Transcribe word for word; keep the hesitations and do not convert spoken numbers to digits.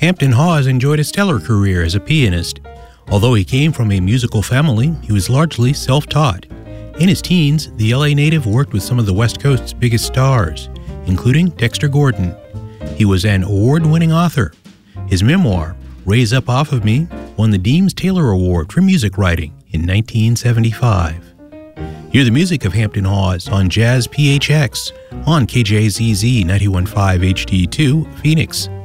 Hampton Hawes enjoyed a stellar career as a pianist. Although he came from a musical family, he was largely self-taught. In his teens, the L A native worked with some of the West Coast's biggest stars, including Dexter Gordon. He was an award-winning author. His memoir, Raise Up Off of Me, won the Deems Taylor Award for music writing in nineteen seventy-five. Hear the music of Hampton Hawes on Jazz P H X on K J Z Z ninety-one point five H D two, Phoenix.